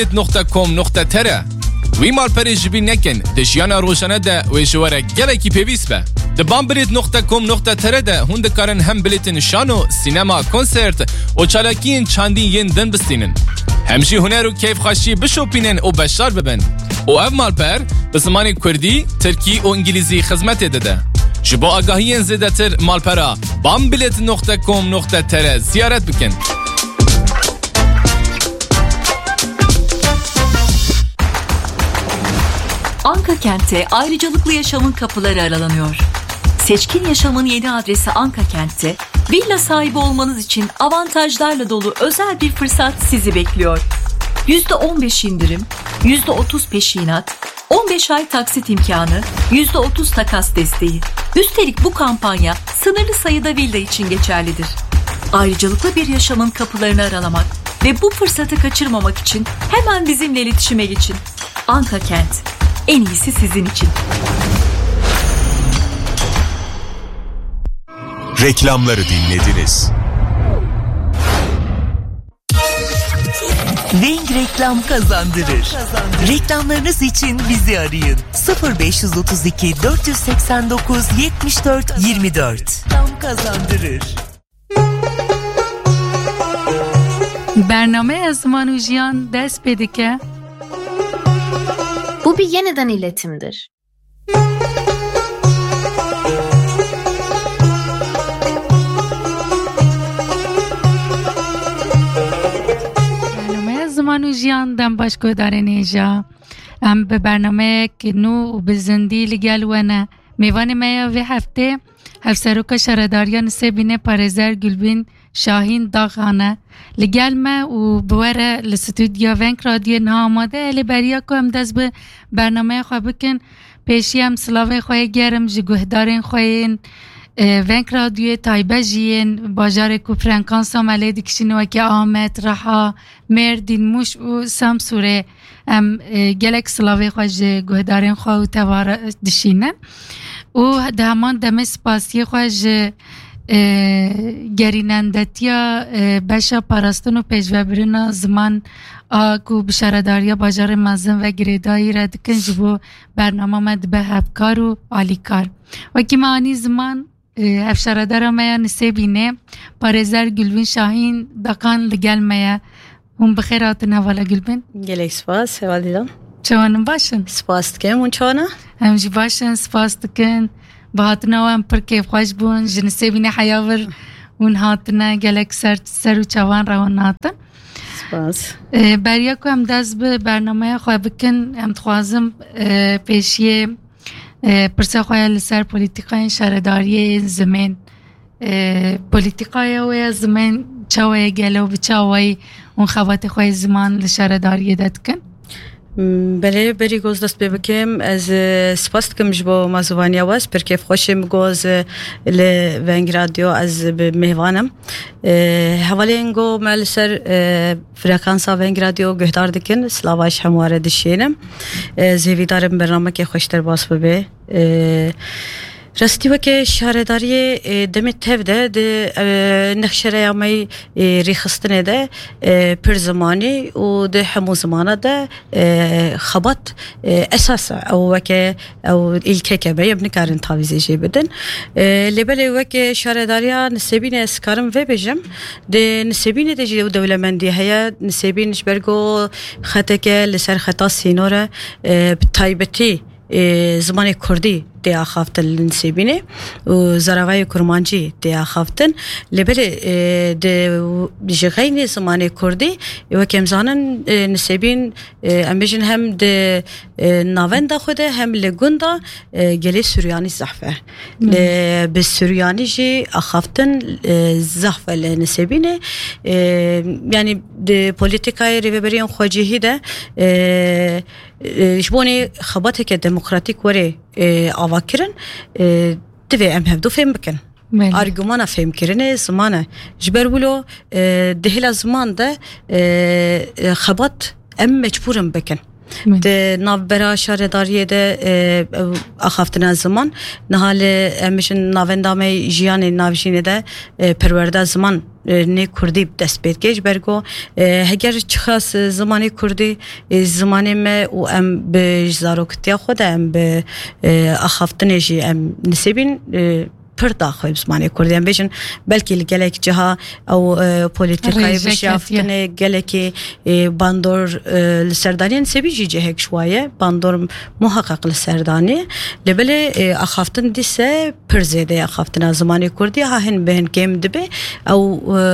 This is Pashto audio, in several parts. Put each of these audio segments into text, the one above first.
.com.tr وی مالپری جبی نکن دشیانا روشانه ده و جواره گله کی پیویس به دبامبریت.com.tr ده هند کارن هم بلیتن شانو سینما کنسرت و چالاکین چاندین ین دن بستینن همشی هنر و کیف خاشی بشوپینن و بشار ببن و اف مالپر به زمان کردی ترکی و انگلیزی خدمت داده جبو آگاهی زیاده تر مالپرا bambilet.com.tr ziyaret بکن. Anka Kent'te ayrıcalıklı yaşamın kapıları aralanıyor. Seçkin yaşamın yeni adresi Anka Kent'te villa sahibi olmanız için avantajlarla dolu özel bir fırsat sizi bekliyor. %15 indirim, %30 peşinat, 15 ay taksit imkanı, %30 takas desteği. Üstelik bu kampanya sınırlı sayıda villa için geçerlidir. Ayrıcalıklı bir yaşamın kapılarını aralamak ve bu fırsatı kaçırmamak için hemen bizimle iletişime geçin. Anka Kent, en iyisi sizin için. Reklamları dinlediniz. Wing reklam kazandırır. Reklamlarınız için bizi arayın. 0532 489 74 24. Reklam kazandırır. برنامه زمان و ژیان دست پیدا که Bu bir yeniden iletimdir. برنامه زمان و ژیان دم باش گوداره نیجا ام به برنامه که نو و به زندی لگل ونه میوان میا و هفته هفسروک شرداریان سبینه پارزر گلبین شاهین داغانه لگل ما و بوره لستودیا ونک رادیو ناماده لبریا که هم دست به برنامه خواه بکن پیشی هم سلاوه خواه گرم جگوهدارین خواهین ونک رادیو تایبه جین باجار کو فرانکانس عمله دکشین و که آمد رها مردین موش و سامسوره هم گلک سلاوه خواه جگوهدارین خواه و توار دشینه و دهمان دم سپاسی خواه گرینندتیا بشا پاراستون و پیشوبرین زمان آگو بشارداریا باجار مازن و گریدایی را دکن جبو برنامه مد به هفکار و آلیکار و که معانی زمان هفشاردار میا نسیبینه پارزر گلوین شاهین دکان لگل میا هم بخیراتون حوالا گلبین گلیک سپاس والدیدم چوانم باشن سپاس دکم اون چوانه همجی باشن سپاس دکن بهاتنا و هم پر کیف خوش بون جنسه بینه حیاور اون هاتنا گلک سر و چوان روان هاتن سپاس بریا که هم دست به برنامه خواه بکن هم تخوازم پیشیه پرسه خواه لسر پولیتیقای شهرداری زمین پولیتیقای و زمین چاوه گلو بچاوه اون خوات خواه زمان لشهرداری داد کن بله بری گوز دست ببکم از سپاس کم جبو مازوانیا واس پر کیف خوشم گوز لونگ رادیو از مهوانم حوالی انگو مال سر فرکانسا ونگ رادیو گهدار دکن سلاواش همواره دشینم زیویدارم برنامه که خوشتر باس ببه راستی وکه شهرداری دم تفده ده نخشره یامی ریخستنه ده پر زمانی و ده همو زمانه ده خبط اساس او وکه او ilke که یبنی کارن تاویزی بدن لبله وکه شهرداری نسبین اسکارم و بجم ده نسبین ده جو دولمندی هیا نسبینش برگو خطه که لسر خطا سینوره بتایبتی زمان کردی دیا خافتن لنسیبینه و زراوی کرمانجی دیا خافتن لبله د جغین زمان کردی و کم زانن نسیبین امبیجن هم د ناوندا خوده هم لگوندا گلی سوریانی زحفه به سوریانی جی خافتن زحفه لنسیبینه یعنی د پولیتیکای ریبریان خواجهی ده جبونی خباته که دموکراتیک وره آواکرن دوی ام هفدو فهم بکن آرگومانا فهم کرنه زمانه جبر بلو دهلا زمان ده خبات ام مجبورم بکن ده نابرا شارداریه ده آخافتن زمان نهال امشن ناوندامه جیان ناوشینه ده پرورده زمان نه کردی دست بید گیج برگو هگر چخاص زمانی کردی زمانی ما و ام به زاروکتیا خود ام به آخافتنشی ام نسبین پر داخل زمانی کردی ام بیشن بلکه لگلک جها او پولیتیکای بشافتنه گلکی باندور لسردانی نسبی جهک شویه باندور محقق لسردانی لبله آخافتن دیسه پر زیده آخافتن زمانی کردی ها هن بهن کم دبی او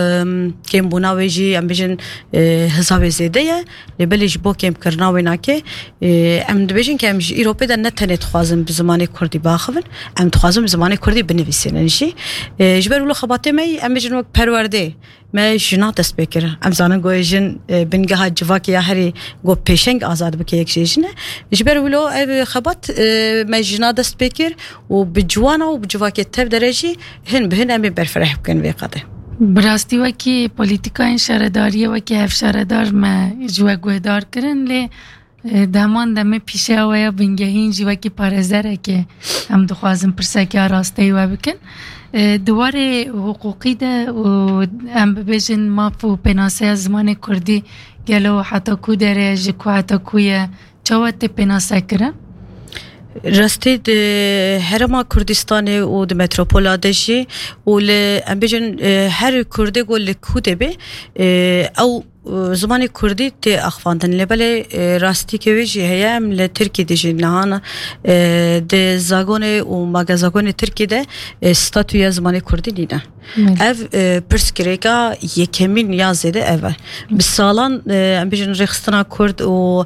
کم بناویجی ام بیشن حساب زیده لبله جبو کم کرناوی ناکه ام دبیشن که ام ایروپی در نتنه تخوازم بزمانی کردی باخون ام تخوازم زمانی کردی بنویسن نشی جبر ولو خباته می ام بیشن وقت پرورده ما جنا دست بکره ام زانن گویجن بنگاه جواکی یا هری گو پیشنگ آزاد بکی یک شیجنه جبر ولو خبات ما جنا دست بکر و بجوانا و بجواکی تب درجی هن بهن ام برفرح بکن وقته براستی وکی پولیتیکای شهرداری وکی هف شهردار ما جوا گوهدار کرن لی دامان دمه پیشه ویا بنگهین جوا کی پارزره که هم دخوازم پرسکی راسته و بکن دواره حقوقی ده و هم ببیجن ما فو پناسه زمان کردی گلو حتی کو داره جکو حتی کویه چاوت پناسه کرن؟ راستی ده هرما کردستان و ده متروپولا دشی و ل ام بیشن هر کرده گل کوده به او زمان کردی تی اخواندن لبله راستی که ویجی هیم ل ترکی دیجی نهان ده زاگون و مغازاگون ترکی ده ستاتوی زمان کردی نیده اف پرسکریکا یکمین یازده اول بسالان بیشتر رخصتنا کرد و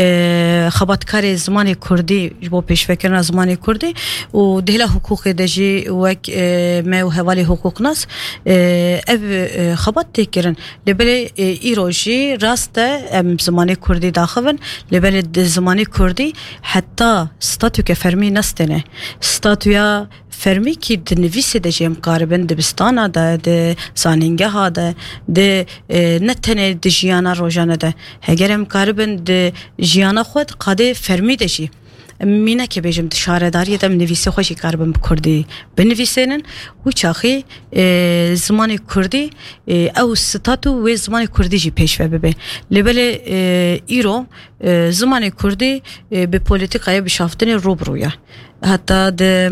خباتکار زمان کردی جو پیشفکرنا زمان کردی و دهلا حقوق دیجی وک ما و حوالی حقوق ناس اف خبات تکرن لبله ایروجی راسته زمان کردی داخلن لبله زمان کردی حتی ستاتو که فرمی نستنه ستاتویا فرمی کی دنویسه ده جیم قاربن دبستانا ده زانینگه ها ده نتنه ده جیانا روزانه ده هگرم قاربن ده جیانا خود قاده فرمی ده جی مینه که بیجم شهرداری دم نویسه خوشی قاربن بکردی بنویسنن و چاخی زمان کردی او ستاتو و زمان کردی جی پیش و ببه لبله ایرو زمان کردی به پولیتیکای بشافتن روبرویا حتی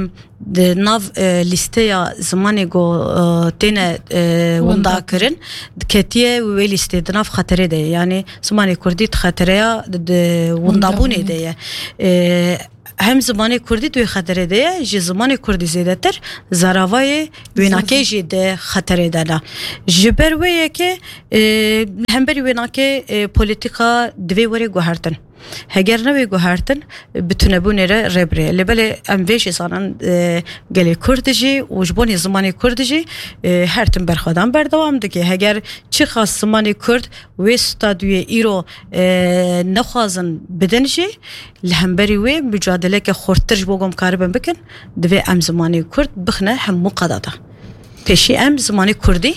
ده ناو لیسته یا زمانی گو تینه وندا کرن کتیه و لیسته ده ناو خطره ده یعنی زمانی کردی خطره یا وندا بونه ده هم زمانی کردی دوی خطره ده جی زمانی کردی زیده تر زراوای ویناکه جی ده خطره ده نه جبر ویه که هم بری ویناکه پولیتیکا دوی وری گوهرتن هگر نوی گوهرتن بتونه بونه ربره لبله ام ویش زانن گلی کردجی و جبونی زمانی کردجی هر تن برخوادن بردوام دگه هگر چی خاص زمانی کرد و استادوی ایرو نخوازن بدنجی لهمبری و مجادله که خورترج بوگم کاربن بکن دوی ام زمانی کرد بخنه هم مقداده پیشی ام زمانی کردی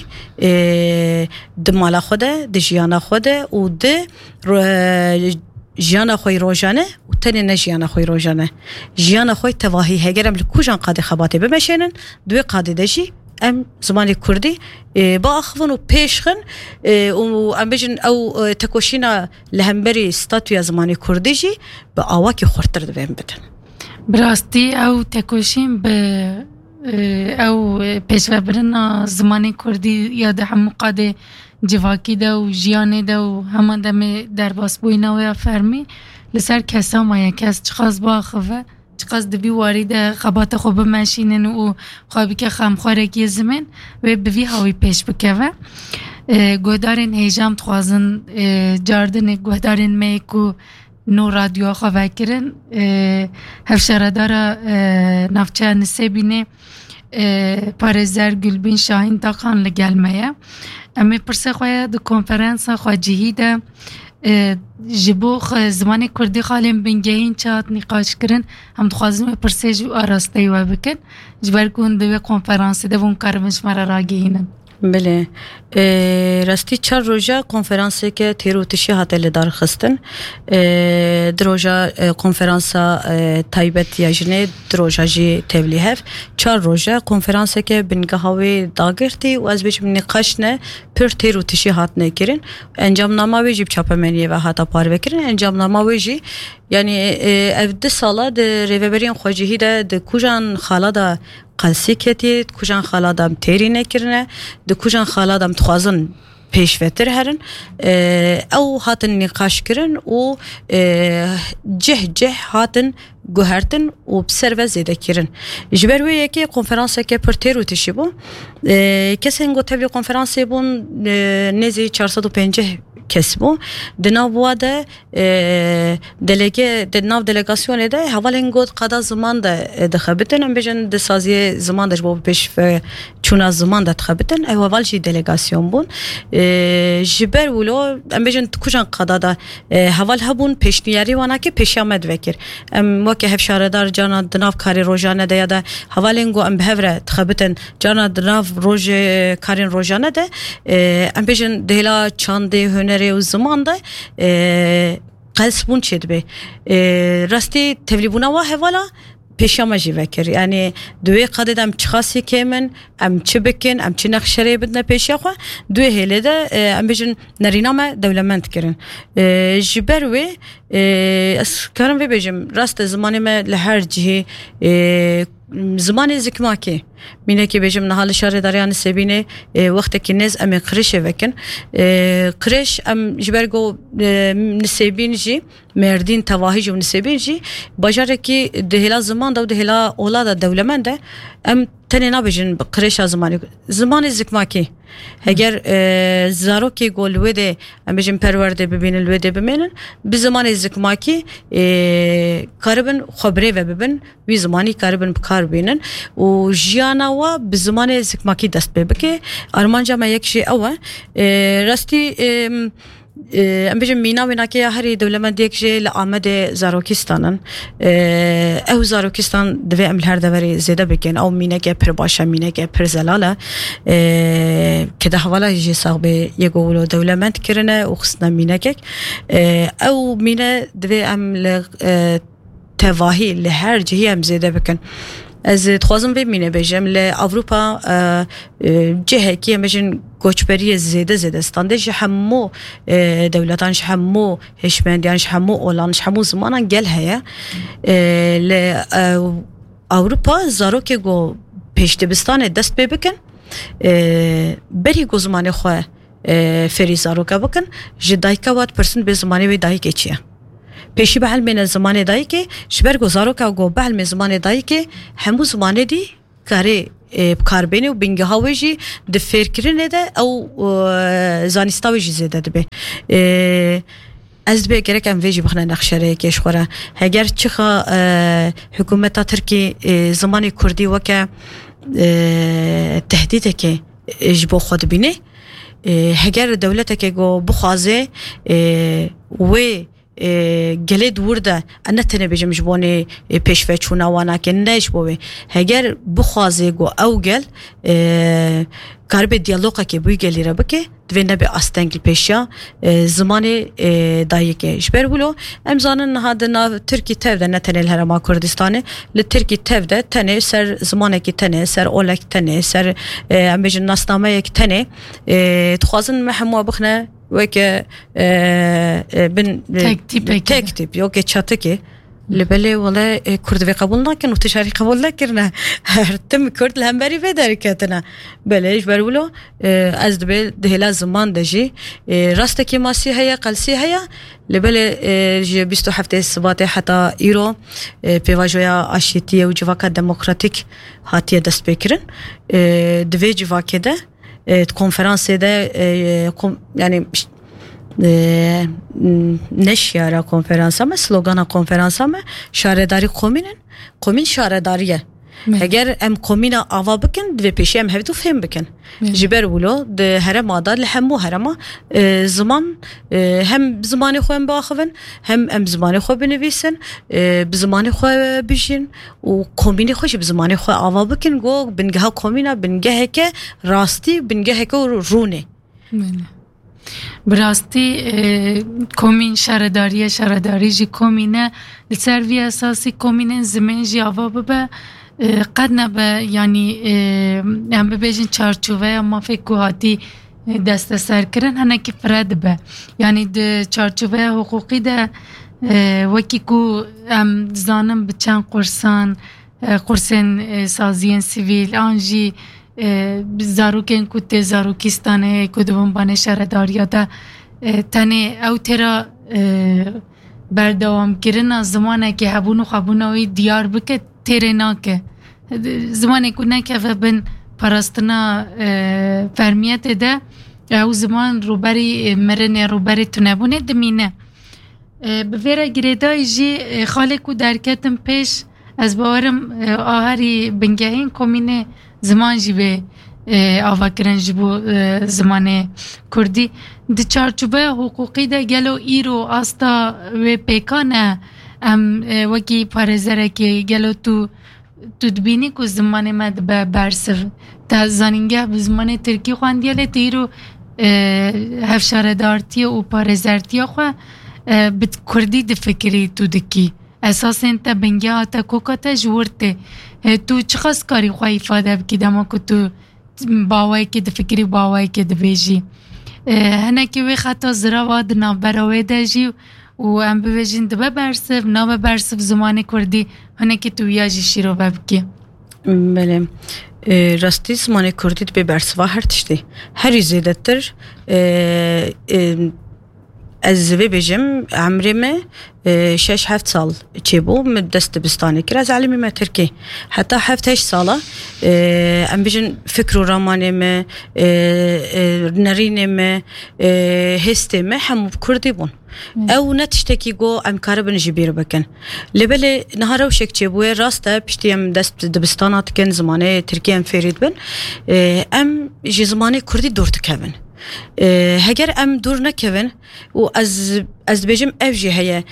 دمالا خوده دجیانا خوده و ده جیانا خوی روزانه و تنی نه جیانا خوی روزانه جیانا خوی تواهی هگرم لکوجان قاده خباته بمشینن دوی قاده دشی ام زمانی کردی با اخوان و پیشخن و ام بیشن او تکوشینا لهمبری ستاتویا زمانی کردی جی با آواکی خورتر دویم بدن براستی او تکوشین به او پیشوه برنا زمانی کردی یاد همو قاده جواکی ده و جیانه ده و همان دم در باس بوینه و یا فرمی لسر کسا ما یا کس چقاز با خواه چقاز دبی وارد خبات خوب ماشینن و خوابی که خمخوارکی زمین و بوی هاوی پیش بکوه گوهدارین هیجام تخوازن جاردن گوهدارین میکو نو رادیو خواه کرن هفشاردارا نفچه نسه بینه پارزر گلبین شاهین تاقان لگلمه امی پرسه خواه دو کنفرانس خواه جهیده جبو زمان کردی خالیم بنگهین چهات نقاش کرن هم دخوازم پرسه جو آراسته و بکن جبر کن دوی کنفرانسی ده بون کارمش مرا را گهینن بله راستی چهار روزه کنفرانسی که تیروتشی هاتل دار خستن دروژه کنفرانسا تایبت یاجنه دروژه جی تبلیغ چهار روزه کنفرانسی که بنگاهی داغرتی و از بیش من نقاش نه پر تیروتشی هات نکرین انجام نامه ویجی چاپمنی و هاتا پار وکرین انجام نامه ویجی یعنی افده سالا ده ریوبرین خوجهی ده کجان خالا ده قلسی کتید کجان خالا دم تیری نکرنه ده کجان خالا دم تخوازن پیشوتر هرن او هاتن نقاش کرن و جه هاتن گوهرتن و بسر و زیده کرن جبروی یکی کنفرانسی که پر تیروتشی بون کسی انگو تبلی کنفرانسی بون نزی 450 کسبو دناو واده دناو دلگاسیون ده حوالین گود قدا زمان ده دخبتن ام بجن ده سازی زمان ده جبو پیش چون زمان ده دخبتن اول جی دلگاسیون بون جبر ولو ام بجن کجان قدا ده حوال هبون پیشنیاری وانا که پیش آمد وکر ام وکی هفشاردار جانا دناو کاری روزانه ده یا ده حوالین گو ام بهوره دخبتن جانا دناو روز کارین روزانه ده ام بجن دهلا چانده هنر و زمان ده قلسبون چید به راستی تولیبونا و حوالا پیشام جیوه کر یعنی دوی قدد ام چخاسی که من ام چه بکن ام چه نقشره بدن پیشا خوا دوی هیله ده ام بجن نرینام دولمند کرن جبر وی از کارم وی بجم راست زمانی ما لهر جهی زمان زکماکی مینه که بجم نهال شهر دریان سبینه وقتی که نز ام قرشه وکن قرش ام جبرگو نسبین جی مردین تواهی و نسبین جی باجاره که دهلا زمان دو دهلا اولاد دولمنده ام تنه نبجن قرش زمان زکماکی اگر زاروکی گل وده ام بجم پرورده ببین الوده بمینن به زمان زکماکی کاربن خبره و ببین وی زمانی کاربن بکار بینن و جیانا و به زمان زکماکی دست ببکه ارمانجا ما یک شی اوه راستی ام بجم مینا وینا که هری دولمند یک جه لآمد زاروکستانن او زاروکستان دوی عمل هر دوری زیده بکن او مینه که پر باشه مینه که پر زلاله که ده حوالا جه صاحب یکولو دولمند کرنه و خصنا مینه که او مینه دوی عمل تواهی لهر جهی هم زیده بکن از تخوازم ببینه بجم لأوروپا جهه که مجن گوچبری زیده استانده همو دولتانش همو هشمندیانش همو اولانش همو زمانان گل هیا لأوروپا زارو که گو پیشت بستان دست ببکن بری گو زمانه خواه فری زارو که بکن جدایی که واد پرسن به زمانه وی دایی که چیه پیشی به حلم زمان دایی که شبر گذارو که گو به حلم زمان دایی که همو زمان دی کاری کار بینه و بینگه هاویجی دفیر کرنه ده او زانستاویجی زیده ده به از به گره کم ویجی بخنه نقشره کش خوره اگر چخا حکومت ترکی زمان کردی وکه تهدیده که اجبو خود بینه اگر دولت که گو بخوازه و گله دور ده انتنه بجم جبونه پیشوه چونه وانا که نیش بوه اگر بخوازه گو او گل کارب دیالوگا که بوی گلی را بکه دوی نبی استنگل پیشیا زمان دایی که جبر بلو امزانن هادنا ترکی تف ده نتنه الهرما کردستانه لترکی تف ده تنه سر زمانه که تنه سر اولک تنه سر امبجن ناسنامه که تنه تخوازن محموه بخنه وکه بن تکتیب یا که چاته که لبله ولی کردوی قبول نکن و تشاری قبول نکرنه هر تم کرد لهمبری به داری کتنه بلهش برولو از دبل دهلا زمان دجی راست که ماسی هیا قلسی هیا لبله جی 27 سبات حتی ایرو پیواجویا آشتیه و جواکا دموکراتیک هاتیه دست بکرن دوی جواکه ده کنفرانسه ده یعنی نشیاره کنفرانس همه سلوگان کنفرانس همه شهرداری قومین شهرداریه اگر ام قومینا آوا بکن دوی پیشی ام هفدو فهم بکن جبر ولو ده هرم آدار لحمو هرما زمان هم زمان خوام باخون هم ام زمان خو بنویسن بزمان خو بشین و قومینی خوش بزمان خو آوا بکن گو بنگه قومینا بنگه که راستی بنگه که رونه براستی کومین شهرداری جی کومینه لسر وی اساسی کومینه زمین جی آوا ببه قد نبه یعنی هم ببیجین چارچوبه اما فکر که هاتی دست سر کرن هنه که فرد به یعنی ده چارچوبه حقوقی ده وکی که هم زانم به چند قرسن سازین سیویل آنجی زاروکن کت زاروکیستانه کدوم بانه شهرداری ده تنه او ترا بردوام کرن زمانه که هبونو خبونوی دیار بکه تیره ناکه زمانه که نکه و بن پراستنا فرمیت ده او زمان روبری مرن روبری تنبونه دمینه بفیره گریدای جی خاله که درکتم پیش از باورم آهری بنگهین کمینه زمان جی به آوا کرن جبو زمان کردی ده چارچوبه حقوقی ده گلو ایرو آستا و پیکانه ام وکی پارزره که گلو تو دبینی که زمان مد به برسف تا زنینگه به زمان ترکی خواندیاله تیرو هفشاردارتی و پارزرتی خواه بد کردی ده فکری تو دکی اساس انتا بنگه آتا کوکاتا جورته تو چخص کاری خواه ایفاده بکی دما که تو باوایی که ده فکری باوایی که ده بیجی هنه که وی خطا زراواد نابراوی ده جی و ام ببیجین ده برسف ناب برسف زمان کردی هنه که تو یاجی شیرو ببکی بله راستی زمان کردی به برسوا هر تشتی هری زیده تر از وی بجم عمرمه 6-7 سال چه بو دست بستانه کرد از علمی ما ترکی حتی 7-8 ساله ام بجن فکر و رامانه ما نرینه ما هسته ما همو کردی بون او نتشتکی گو ام کار بنجی بیر بکن لبله نهارو شک چه بوه راسته پشتی ام دست دبستانات کن زمانه ترکی ام فرید بن ام جی زمانه کردی دورت کبن هگر ام دور نکوین و از بجم افجی هیا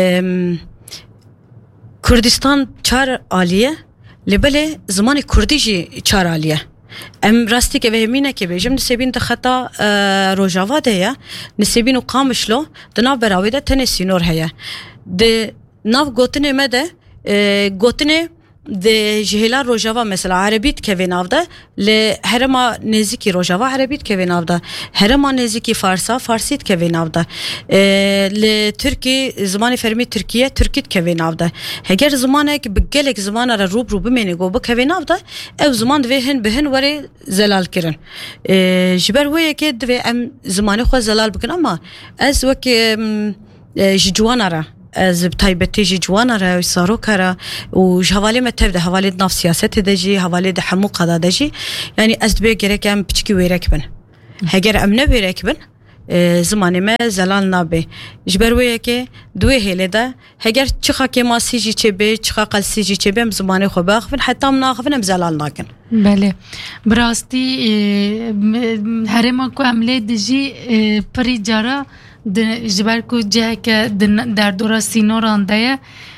کردستان چار عالیه لبله زمان کردی جی چار عالیه ام راستی که وهمینه که بجم نسبین دخطا روجاوا ده نسبین و قامشلو دناو براوی ده تنسینور هیا ده ناو گوتنه مده گوتنه ده جهلا روجاوا مثلا عربیت که نافده ل هرما نزیکی روجاوا عربیت که نافده هرما نزیکی فارسیت که نافده ل ترکی زمان فرمی ترکیه ترکیت که نافده هگر زمانه که بگلک زمان را روب بمینه گو بک نافده او زمان دوهن بهن وری زلال کرن جبر وی که دو ام زمان خو زلال بکن اما از وک جوان را از تایبتی جوانا را و ساروک را و حوالی متفده حوالی ناف سیاست دجی حوالی ده همو قضا دجی یعنی از دبی گرک ام پچکی ویرک بن هگر ام نویرک بن زمانی ما زلال نابه جبرویه که دوی هیله ده هگر چخا که ما سیجی چه به چخا قل سیجی چه به ام زمانی خو باخفن حتی ام ناخفن ام زلال ناکن بله براستی هرما کو عمله دجی پری جارا جبر کو جه که در دور سینور آنده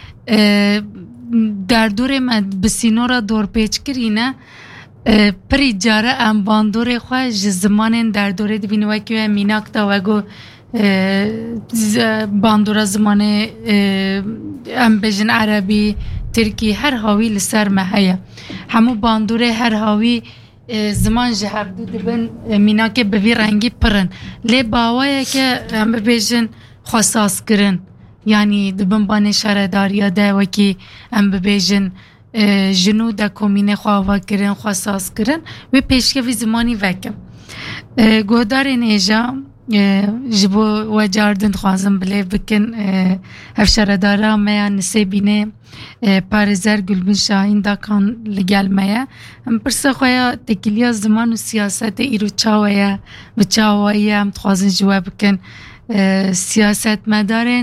در دور من به سینور دور پیچ کرینه پری جاره ام باندور خواه زمان در دوره دبینوه که میناک دا وگو باندور زمان ام بجن عربی ترکی هر هاوی لسر محیه همو باندور هر هاوی زمان جهب دو دبن میناک بوی رنگی پرن لی باوایه که ام بجن خصاص کرن یعنی دبن بانه شهرداری ده وکی ام بجن جنو دا کومینه خواه کرن خصاص کرن و پیشکوی زمانی وکم گودار نیجا جبو و جاردن خوازم بله بکن هفشاردارا میا نسیبینه پارزر گلبن شاهین دا کان لگل میا هم پرسه خواه تکیلیا زمان و سیاست ایرو چاویا و چاویا هم تخوازن جواب بکن سیاست مدارن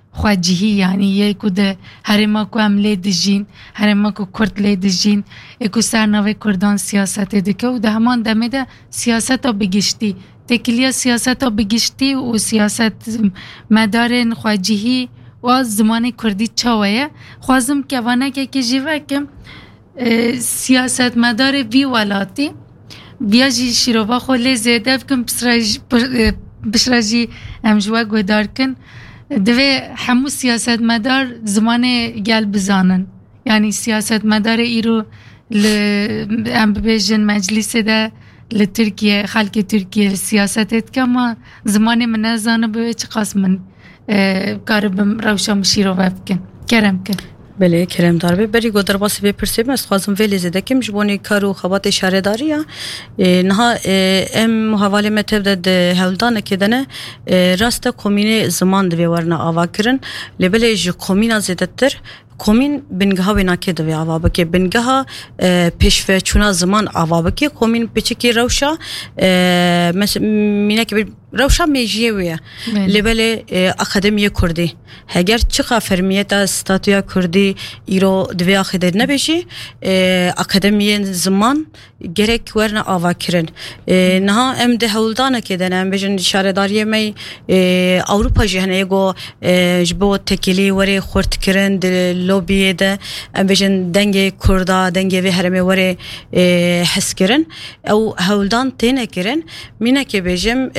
خواجهی یعنی یکو ده هرما کو هم لیدجین هرما کو کرد لیدجین یکو سرناوه کردان سیاست دکه و ده همان دمه ده سیاست ها بگشتی تکلیه سیاست ها بگشتی و سیاست مدار خواجهی و زمان کردی چاویه خوازم که وانه که جیوه که سیاست مدار وی ولاتی بیاجی شیروبا خوله زیده بکن بشراجی امجوه گودار کن دوی همو سیاست مدار زمان گل بزانن یعنی سیاست مدار ایرو ام ببیجن مجلس ده لترکیه خلق ترکیه سیاستت که ما زمان من نزانه بوی چه قاسم من کاربم روشا مشیروبا بکن کرم کن بله کرم داره بری گودر باسی بپرسیم از خوازم ولی زده کم جبونی کارو خبات اشاره داری نه ام حواله متبد هولدان کدنه راست کومین زمان دوی ورنا آوا کرن لبله جو کومین زده تر کومین بنگاه و ناکد و آوا بکه بنگاه پیشوا چونا زمان آوا بکه کومین پیچکی روشا مثل مینه که روشا میجیه ویه لبله اکادمی کردی هگر چقدر فرمیت استاتیا کردی ایرو دوی آخدر نبیشی اکادمی زمان gerek ورنا آوا کرن نه ام ده هولدانه که دنم بجن شارداری می اروپا جهنه گو جبو تکیلی وری خورد کرن دل لوبیه ده ام بجن دنگ کردا دنگ وی هرمه وری حس کرن او هولدان تینه کرن مینه که بجم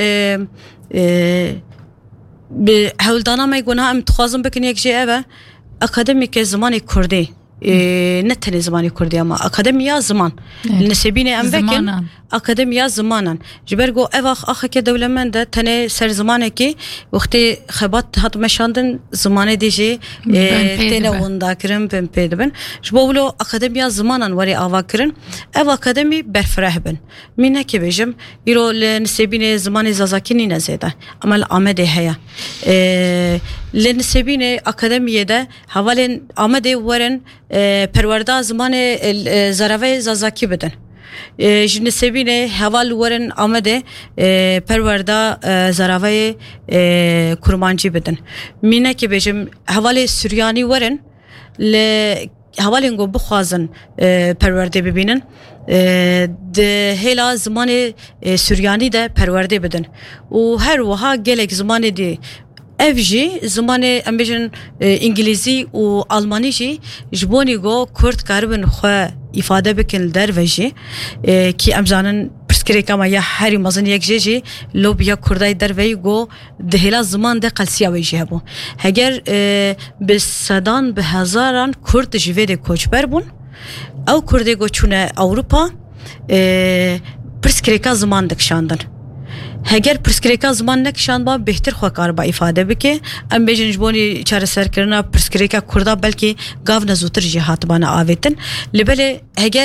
به هولدانا می گونه ام تخوازم بکن یک جه اوه اکادمی که زمان کردی نه تنه زمانی کردی اما اکادمیا زمان نسبینه ام بکن اکادمیا زمانن جبرگو اواخ آخه که دولمنده تنه سر زمانه که وقتی خبات هات مشاندن زمانه دیجی تنه وندا کرن بن پیدبن جبولو اکادمیا زمانن وری آوا کرن او اکادمی برفره بن مینه که بجم ایرو نسبینه زمان زازاکینی نزیده اما آمده هیا لنسبینه اکادمیه ده حوالن آمده ورن پرورده زمان زراوه زازاکی بدن جنسبینه حوال ورن آمده پرورده زراوه کرمانجی بدن مینه که بجم حوال سوریانی ورن حوالنگو بخوازن پرورده ببینن ده هلا زمان سوریانی ده پرورده بدن و هر وها گلک زمان دی evji zamanı ambijin İngilizce و Almanıcı jboni go Kürt karbon xwe ifade bikin derveji ki amzanin prskreka ma ya her mazın yekjeji lobiya Kürday derveyi go dehla zaman de qalsiya veji bu heger be sadan be hazaran Kürt jvede koçber bun ev Kürde goçune Avrupa prskreka zaman dikşandan هگر پرسکریکا زمان نکشان با بهتر خو کار با ifade بکه ام بجن جبونی چاره سر کرنا پرسکریکا کردا بلکه گاو نزوتر جهات بنا آویتن لبله هگر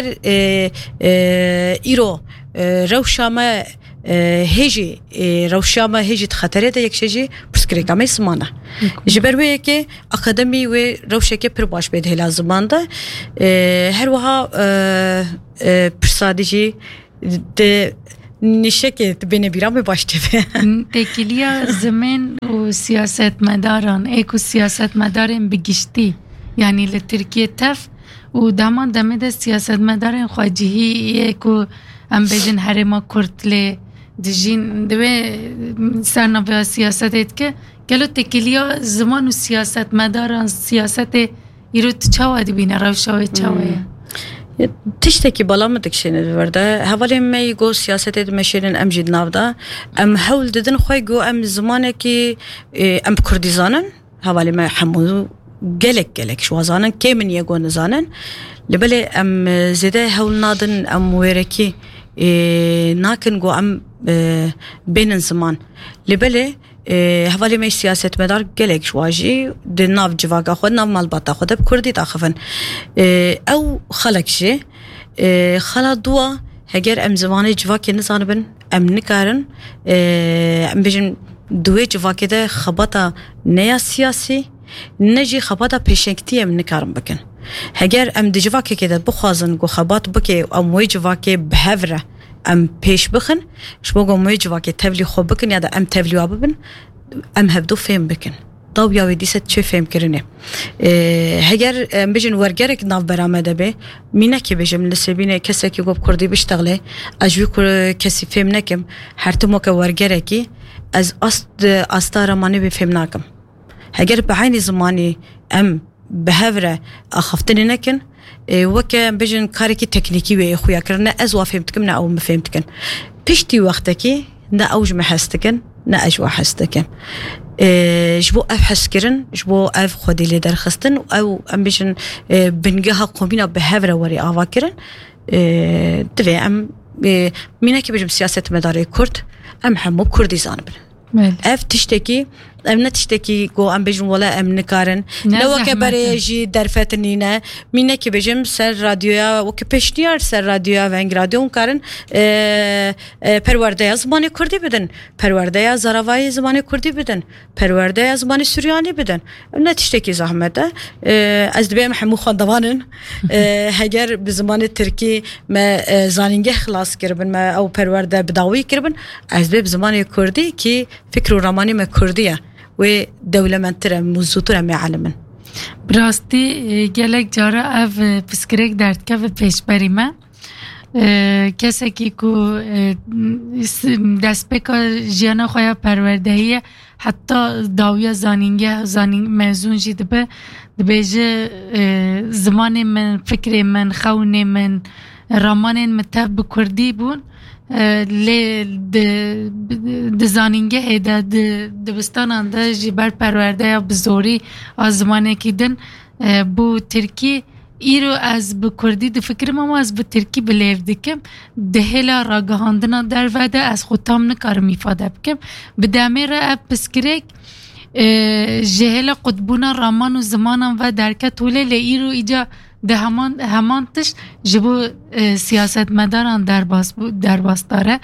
ایرو روشامه هجی روشامه هجی خطره ده یک شجی پرسکریکا می سمانه جبرویه که اکادمی و روشکه پر باش بده هلا زمان ده هر وها پرسادیجی ده نشکت بین بیرام başladı. Tekiliya zaman o siyaset medaran, eko siyaset medarın bigişti. Yani le Türkiye tef o daman demede siyaset medarın xwacihi eko am bejin herema Kürtle dijin deve sarnava siyaset etke gelo tekiliya zaman o siyaset medaran siyasete irut çawadi bina ravşawe çawaya. تشتكي بلا ما تكشين الورده هوالي ما يجو سياسة المشيرين أم جد نافدا أم حول ددن خوي جو أم زمانه كي أم كرديزانن هوالي ما حمو جلك شو زانن كي من يجو نزانن لبلي أم زده حول نادن أم ويركي ناكن جو أم بين زمان لبلي هوالي ما سياسة مدار جلك شواجي دناف جواجا خود ناف مالباتا خود بكردي تاخفن أو خلق شيء خلا دوا هجر أم زماني جواكي نزانبن أم نكارن أم بيجن دوي جواكي ده خبطة نيا سياسي نجي خبطة بيشنكتي أم نكارن بكن هجر أم دي جواكي كده بخوازن جو خبط بكي أم وي جواكي بهفرة ام پیش بخن شبو گم وی جواکی تبلی خوب بکن یا دا ام تبلی واب بن ام هبدو فهم بکن ضویا و دیست چه فهم کرنه هگر بجن ورگرک ناف برآمده به مینه که بجم لسبینه کسی که گفت کردی بشتغله اجوی کسی فهم نکم هر تو که ورگرکی از استار مانی به فهم نکم هگر به عین زمانی ام بهوره اخفتنی نکن وکه بجن کاری که تکنیکی و خویا کرنه از وافهمتکم نه او مفهمتکن پشتی وقتی که نه اوج محستکن نه اجوا حستکن جبو اف حس کرن جبو اف خودی لی درخستن او ام بجن بنگاه قومینا بهوره وری آوا کرن دوی ام مینه که بجم سیاست مداره کرد ام همو کردی زانبن اف تشتکی ام نتشتکی گو ام بجم ولا ام نکارن لو که برای جی درفتنی نه مینه که بجم سر رادیویا و که پشتیار سر رادیویا و انگ رادیو اون کارن پرورده زبانی کردی بدن پرورده زراوی زبانی کردی بدن پرورده زبانی سوریانی بدن نتشتکی زحمته از دبیم همو خواندوانن هگر به زبان ترکی ما زانینگه خلاص کربن ما او پرورده بداوی کربن از دبیم زبان کردی که فکر و رمانی ما کردیه و دولة منترة موزوطورة معلمن براستی گلک جارا اف پسکرک درد که و پیش بری ما کسی که دست بکا جیانا خواه پروردهیه حتی داویا زانینگ موزون جی دبه جه زمان من فکر من خون من رامان متف بکردی بون لی دزانینگه هیده دبستان انده جیبر پرورده یا بزوری آزمانه کدن بو ترکی ایرو از بکردی دو فکر ما از بترکی بلیف دکم دهلا راگهاندنا در وده از خودتام نکارم ایفاده بکم بدامه را اب پسکرک جهلا قطبونا رامان و زمانم و درکت ولی لی ایرو ایجا ده همانتش جبو سیاست مداران در باس داره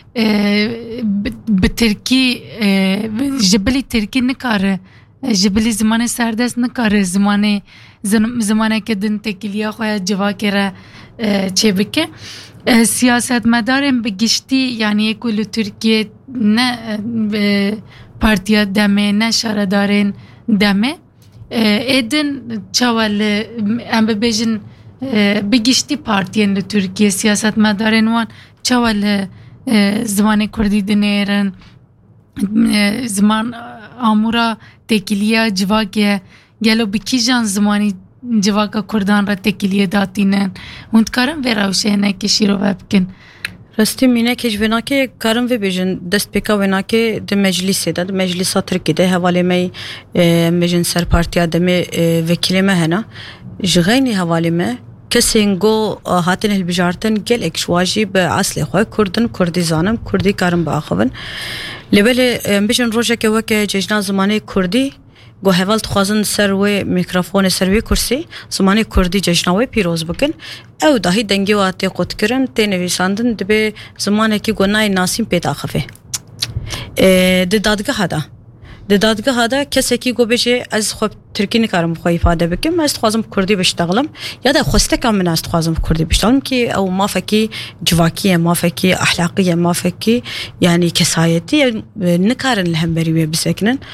به ترکی جبلی ترکی نکاره جبلی زمان سردست نکاره زمانه که دن تکیلیا خواه جوا کرده چه بکه سیاست مدارم بگشتی یعنی اکولو ترکیه نه پارتیا دمه نه شاردارین دمه ایدن چوال ام ببیجن بگشتی پارتین لترکیه سیاست مدارن وان چوال زمان کردی دنیرن زمان آمورا تکیلیا جواگه گلو بکی جان زمانی جواگا کردان را تکیلیه داتینن هند کارم ویراوشه نکشی رو ببکن راستی مینه که جوینا که کارم و بیجن دست پیکا وینا که ده مجلسی ده مجلسا ترکی ده حوالی می بیجن سر پارتیا ده می وکیلی می هنا جغینی حوالی می کسی انگو هاتن البجارتن گل اکشواجی به اصل خواه کردی زانم کردی کارم با آخوان لیبل بیجن روژه که وکه ججنا زمانه کردی گو هوال تخوازن سر و میکروفون سر و کرسی زمانی کردی جشنوی پیروز بکن او داهی دنگی و آتی قد کرن تی نویساندن دبی زمانی که گناه ناسیم پیدا خفه ده دادگاه هدا کسی که گو بشه از خوب ترکی نکارم خواه ifade بکم از تخوازم کردی بشتغلم یا ده خواسته کام من از تخوازم کردی بشتغلم که او ما فکی جواکیه ما فکی اخلاقیه ما فکی یعنی کسایتی نکارن لهم بریوه بسکنن